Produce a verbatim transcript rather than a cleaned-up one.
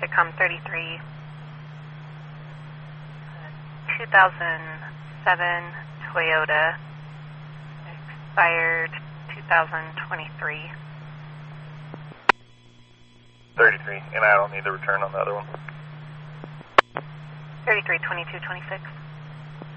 Intercom thirty-three, two thousand seven Toyota, expired two thousand twenty-three. thirty-three, and I don't need the return on the other one. thirty-three twenty-two twenty-six.